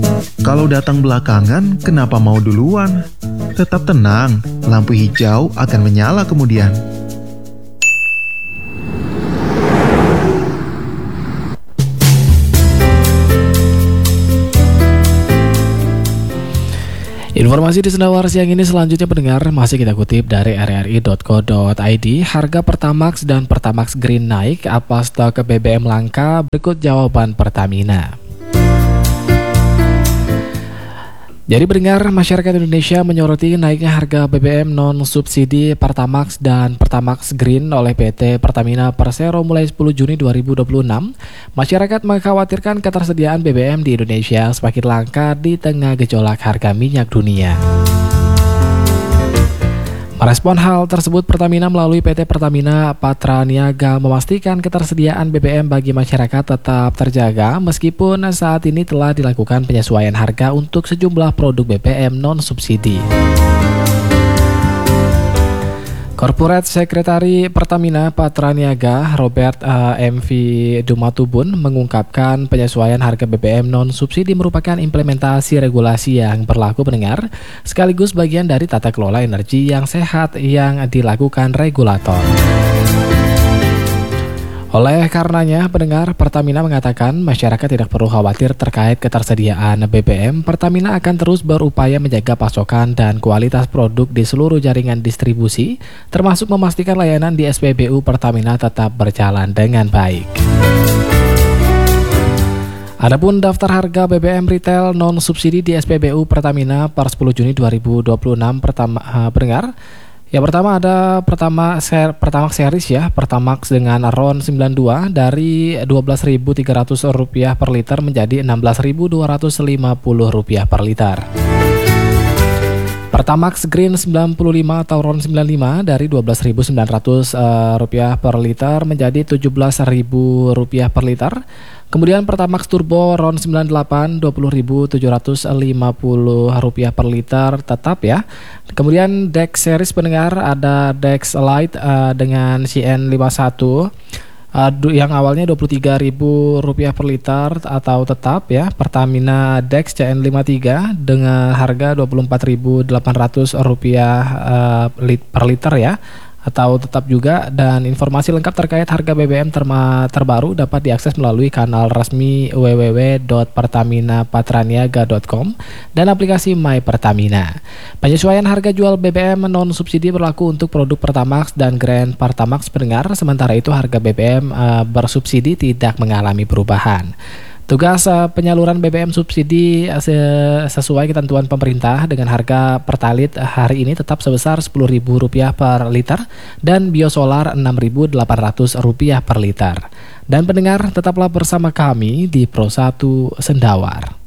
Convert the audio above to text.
Kalau datang belakangan, kenapa mau duluan? Tetap tenang, lampu hijau akan menyala kemudian. Informasi di Sendawar siang ini selanjutnya pendengar masih kita kutip dari rri.co.id. Harga Pertamax dan Pertamax Green naik, apa stok BBM langka? Berikut jawaban Pertamina. Jadi pendengar, masyarakat Indonesia menyoroti naiknya harga BBM non-subsidi Pertamax dan Pertamax Green oleh PT Pertamina Persero mulai 10 Juni 2026. Masyarakat mengkhawatirkan ketersediaan BBM di Indonesia semakin langka di tengah gejolak harga minyak dunia. Merespon hal tersebut, Pertamina melalui PT Pertamina Patraniaga memastikan ketersediaan BBM bagi masyarakat tetap terjaga meskipun saat ini telah dilakukan penyesuaian harga untuk sejumlah produk BBM non-subsidi. Corporate Sekretari Pertamina Patraniaga Robert MV Dumatubun mengungkapkan penyesuaian harga BBM non-subsidi merupakan implementasi regulasi yang berlaku pendengar, sekaligus bagian dari tata kelola energi yang sehat yang dilakukan regulator. Oleh karenanya, pendengar, Pertamina mengatakan masyarakat tidak perlu khawatir terkait ketersediaan BBM. Pertamina akan terus berupaya menjaga pasokan dan kualitas produk di seluruh jaringan distribusi, termasuk memastikan layanan di SPBU Pertamina tetap berjalan dengan baik. Adapun daftar harga BBM retail non-subsidi di SPBU Pertamina per 10 Juni 2026 pendengar. Yang pertama ada Pertamax series ya, Pertamax dengan RON 92 dari Rp12.300 per liter menjadi Rp16.250 per liter. Pertamax Green 95 atau RON 95 dari Rp12.900 per liter menjadi Rp17.000 per liter. Kemudian Pertamax Turbo RON 98 Rp20.750 per liter tetap ya. Kemudian Dex series pendengar ada Dex Lite dengan CN51 yang awalnya Rp23.000 per liter atau tetap ya. Pertamina Dex CN53 dengan harga Rp24.800 per liter ya, atau tetap juga. Dan informasi lengkap terkait harga BBM terbaru dapat diakses melalui kanal resmi www.pertaminapatraniaga.com dan aplikasi My Pertamina. Penyesuaian harga jual BBM non-subsidi berlaku untuk produk Pertamax dan Grand Pertamax pendengar, sementara itu harga BBM bersubsidi tidak mengalami perubahan. Tugas penyaluran BBM subsidi sesuai ketentuan pemerintah dengan harga Pertalite hari ini tetap sebesar Rp10.000 per liter dan biosolar Rp6.800 per liter. Dan pendengar, tetaplah bersama kami di Pro 1 Sendawar.